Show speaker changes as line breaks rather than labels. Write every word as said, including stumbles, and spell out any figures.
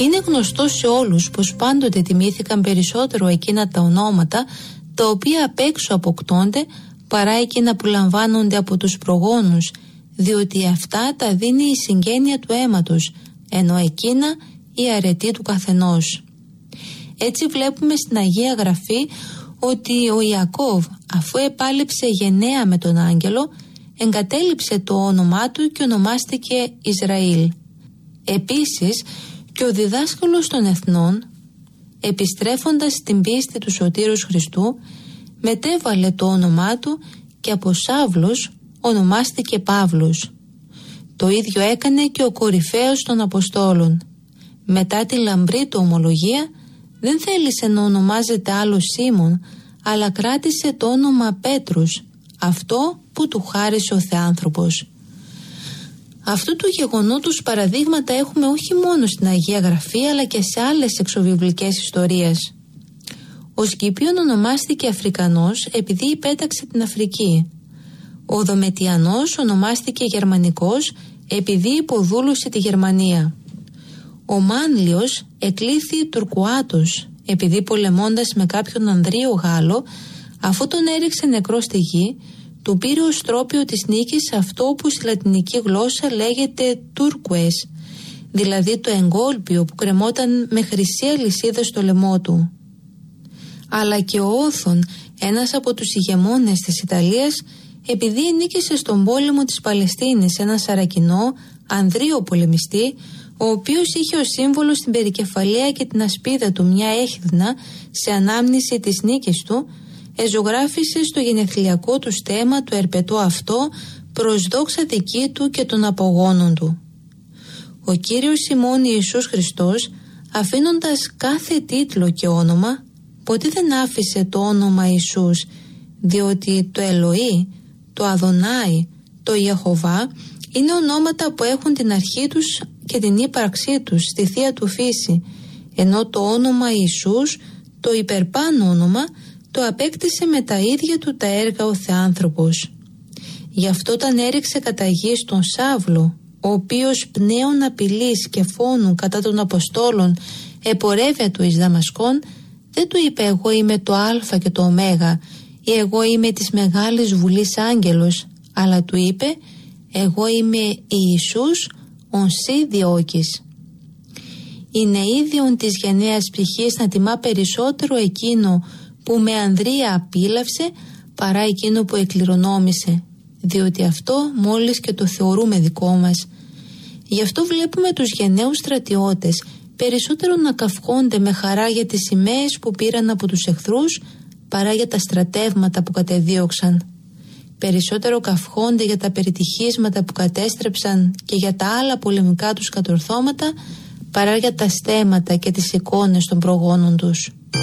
Είναι γνωστό σε όλους πως πάντοτε τιμήθηκαν περισσότερο εκείνα τα ονόματα τα οποία απ' έξω αποκτώνται παρά εκείνα που λαμβάνονται από τους προγόνους, διότι αυτά τα δίνει η συγγένεια του αίματος, ενώ εκείνα η αρετή του καθενός. Έτσι βλέπουμε στην Αγία Γραφή ότι ο Ιακώβ, αφού επάλεψε γενναία με τον άγγελο, εγκατέλειψε το όνομά του και ονομάστηκε Ισραήλ. Επίσης και ο διδάσκαλος των εθνών, επιστρέφοντας στην πίστη του Σωτήρους Χριστού, μετέβαλε το όνομά του και από Σάβλος ονομάστηκε Παύλος. Το ίδιο έκανε και ο κορυφαίος των Αποστόλων. Μετά τη λαμπρή του ομολογία δεν θέλησε να ονομάζεται άλλο Σίμων, αλλά κράτησε το όνομα Πέτρος, αυτό που του χάρισε ο Θεάνθρωπος. Αυτού του γεγονότος παραδείγματα έχουμε όχι μόνο στην Αγία Γραφή, αλλά και σε άλλες εξωβιβλικές ιστορίες. Ο Σκυπίων ονομάστηκε Αφρικανός επειδή υπέταξε την Αφρική. Ο Δομετιανός ονομάστηκε Γερμανικός επειδή υποδούλωσε τη Γερμανία. Ο Μάνλιος εκλήθη Τουρκουάτος επειδή πολεμώντας με κάποιον Ανδρείο Γάλλο, αφού τον έριξε νεκρό στη γη, του πήρε ως τρόπιο της νίκης αυτό που στη λατινική γλώσσα λέγεται τούρκουες, δηλαδή το εγκόλπιο που κρεμόταν με χρυσή αλυσίδα στο λαιμό του. Αλλά και ο Όθων, ένας από τους ηγεμόνες της Ιταλίας, επειδή νίκησε στον πόλεμο της Παλαιστίνης ένα Σαρακινό, Ανδρείο πολεμιστή, ο οποίος είχε ως σύμβολο στην περικεφαλαία και την ασπίδα του μια έχιδνα σε ανάμνηση της νίκης του, εζωγράφησε στο γενεθλιακό του στέμμα το ερπετό αυτό προς δόξα δική του και των απογόνων του. Ο Κύριος ημών Ιησούς Χριστός, αφήνοντας κάθε τίτλο και όνομα, ποτέ δεν άφησε το όνομα Ιησούς, διότι το Ελοή, το Αδονάη, το Ιεχωβά είναι ονόματα που έχουν την αρχή τους και την ύπαρξή τους στη Θεία του φύση, ενώ το όνομα Ιησούς, το υπερπάνω όνομα, το απέκτησε με τα ίδια του τα έργα ο Θεάνθρωπος. Γι' αυτό όταν έριξε κατά γης τον Σάβλο, ο οποίος πνέων απειλής και φόνου κατά των Αποστόλων επορεύεται του εις Δαμασκόν, δεν του είπε εγώ είμαι το Α και το Ω ή εγώ είμαι της Μεγάλης Βουλής Άγγελος, αλλά του είπε εγώ είμαι Ιησούς ον σύ διώκεις. Είναι ίδιον της γενναίας ψυχής να τιμά περισσότερο εκείνο που με ανδρεία απίλαυσε παρά εκείνο που εκληρονόμησε, διότι αυτό μόλις και το θεωρούμε δικό μας. Γι' αυτό βλέπουμε τους γενναίους στρατιώτες περισσότερο να καυχόνται με χαρά για τις σημαίες που πήραν από τους εχθρούς παρά για τα στρατεύματα που κατεδίωξαν. Περισσότερο καυχόνται για τα περιτυχίσματα που κατέστρεψαν και για τα άλλα πολεμικά τους κατορθώματα παρά για τα στέματα και τις εικόνες των προγόνων τους.